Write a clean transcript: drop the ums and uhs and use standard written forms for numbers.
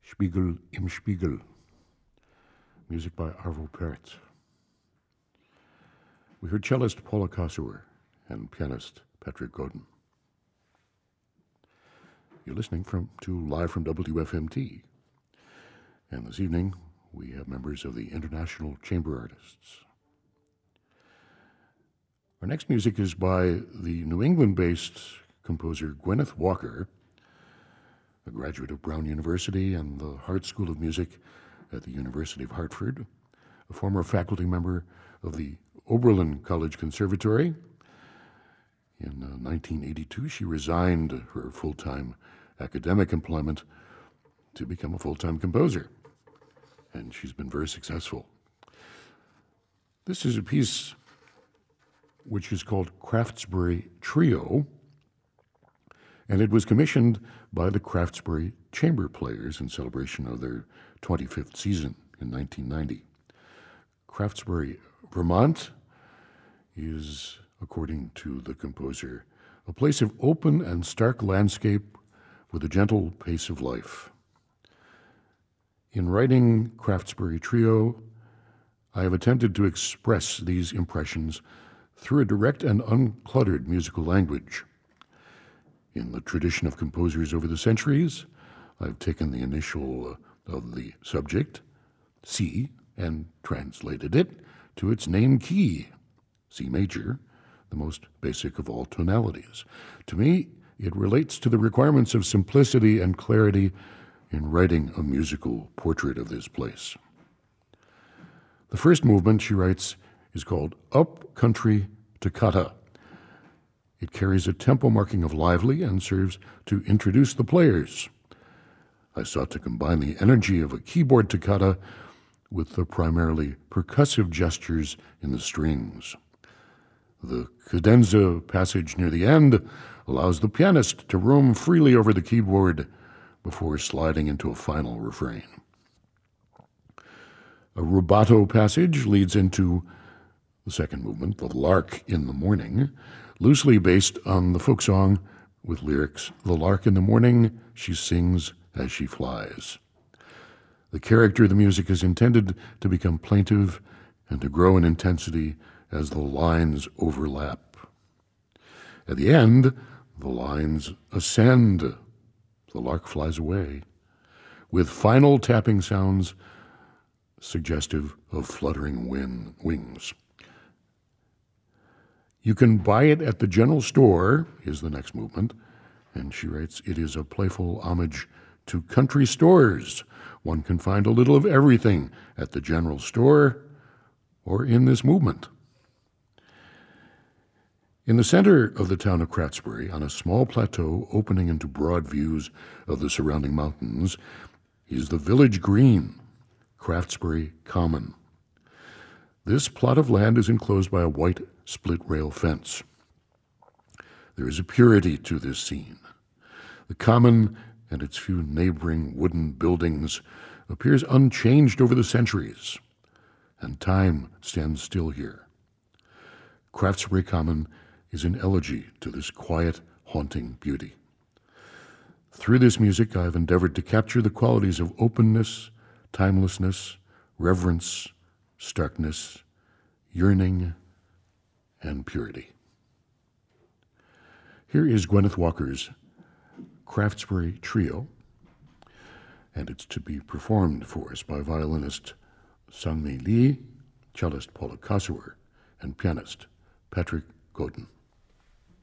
Spiegel im Spiegel. Music by Arvo Pärt. We heard cellist Paula Kossower and pianist Patrick Godin. You're listening live from WFMT. And this evening, we have members of the International Chamber Artists. Our next music is by the New England-based composer Gwyneth Walker, a graduate of Brown University and the Hart School of Music at the University of Hartford, a former faculty member of the Oberlin College Conservatory. In 1982, she resigned her full-time academic employment to become a full-time composer, and she's been very successful. This is a piece which is called Craftsbury Trio, and it was commissioned by the Craftsbury Chamber Players in celebration of their 25th season in 1990. Craftsbury, Vermont is, according to the composer, a place of open and stark landscape with a gentle pace of life. In writing Craftsbury Trio, I have attempted to express these impressions through a direct and uncluttered musical language. In the tradition of composers over the centuries, I've taken the initial of the subject, C, and translated it to its name key, C major, the most basic of all tonalities. To me, it relates to the requirements of simplicity and clarity in writing a musical portrait of this place. The first movement, she writes, is called Up Country Toccata. It carries a tempo marking of lively and serves to introduce the players. I sought to combine the energy of a keyboard toccata with the primarily percussive gestures in the strings. The cadenza passage near the end allows the pianist to roam freely over the keyboard before sliding into a final refrain. A rubato passage leads into the second movement, The Lark in the Morning, loosely based on the folk song with lyrics, "The lark in the morning, she sings as she flies." The character of the music is intended to become plaintive and to grow in intensity as the lines overlap. At the end, the lines ascend. The lark flies away, with final tapping sounds suggestive of fluttering wings. You can buy it at the general store, is the next movement, and she writes, it is a playful homage to country stores. One can find a little of everything at the general store or in this movement. In the center of the town of Craftsbury, on a small plateau opening into broad views of the surrounding mountains, is the village green, Craftsbury Common. This plot of land is enclosed by a white split-rail fence. There is a purity to this scene. The common and its few neighboring wooden buildings appears unchanged over the centuries, and time stands still here. Craftsbury Common is an elegy to this quiet, haunting beauty. Through this music, I have endeavored to capture the qualities of openness, timelessness, reverence, starkness, yearning, and purity. Here is Gwyneth Walker's Craftsbury Trio, and it's to be performed for us by violinist Sang-Mi Lee, cellist Paula Kossower, and pianist Patrick Godin.